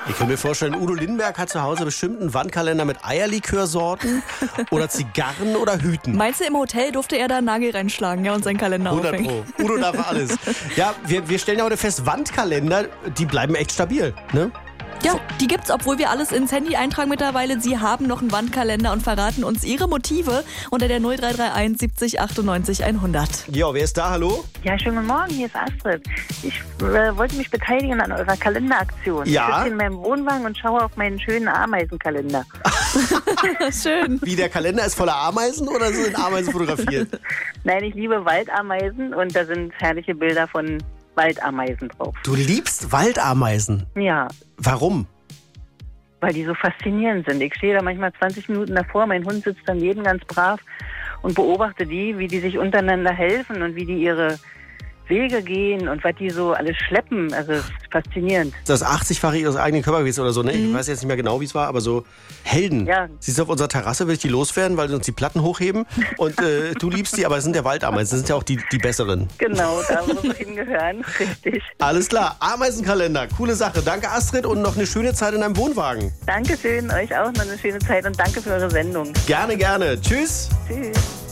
Ich kann mir vorstellen, Udo Lindenberg hat zu Hause bestimmt einen Wandkalender mit Eierlikörsorten oder Zigarren oder Hüten. Meinst du, im Hotel durfte er da einen Nagel reinschlagen, ja, und seinen Kalender 100 aufhängen? Pro. Udo darf alles. Ja, wir stellen ja heute fest, Wandkalender, die bleiben echt stabil, ne? Ja, die gibt's, obwohl wir alles ins Handy eintragen mittlerweile. Sie haben noch einen Wandkalender und verraten uns Ihre Motive unter der 0331 70 98 100. Ja, wer ist da? Hallo? Ja, schönen guten Morgen, hier ist Astrid. Ich wollte mich beteiligen an eurer Kalenderaktion. Ja? Ich sitze in meinem Wohnwagen und schaue auf meinen schönen Ameisenkalender. Schön. Wie, der Kalender ist voller Ameisen oder sind Ameisen fotografiert? Nein, ich liebe Waldameisen und da sind herrliche Bilder von Waldameisen drauf. Du liebst Waldameisen. Ja, Warum? weil die so faszinierend sind. Ich stehe da manchmal 20 Minuten davor, mein Hund sitzt daneben ganz brav und beobachte die, wie die sich untereinander helfen und wie die ihre Wege gehen und was die so alles schleppen. Also es ist faszinierend. Das 80-fache ihres eigenen Körpergewichts oder so, ne? Ich weiß jetzt nicht mehr genau, wie es war, aber so Helden. Ja. Siehst du, auf unserer Terrasse will ich die loswerden, weil sie uns die Platten hochheben. Und du liebst die, aber es sind ja Waldameisen. Das sind ja auch die besseren. Genau, da muss es hingehören. Richtig. Alles klar, Ameisenkalender, coole Sache. Danke Astrid und noch eine schöne Zeit in deinem Wohnwagen. Dankeschön, euch auch noch eine schöne Zeit und danke für eure Sendung. Gerne, gerne. Tschüss. Tschüss.